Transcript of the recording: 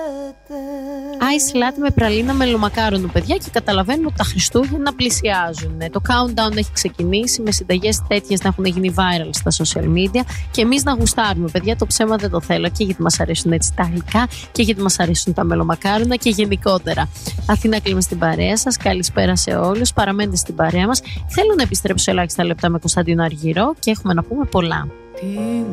Ice latte με πραλίνα μελομακάρονο, παιδιά, και καταλαβαίνουμε ότι τα Χριστούγεννα πλησιάζουν. Το countdown έχει ξεκινήσει με συνταγές τέτοιες να έχουν γίνει viral στα social media και εμείς να γουστάρουμε, παιδιά. Το ψέμα δεν το θέλω, και γιατί μας αρέσουν έτσι τα γλυκά και γιατί μας αρέσουν τα μελομακάρονα και γενικότερα. Αθήνα, κλείνουμε στην παρέα σας. Καλησπέρα σε όλους. Παραμένετε στην παρέα μας. Θέλω να επιστρέψω ελάχιστα λεπτά με Κωνσταντίνο Αργυρό και έχουμε να πούμε πολλά.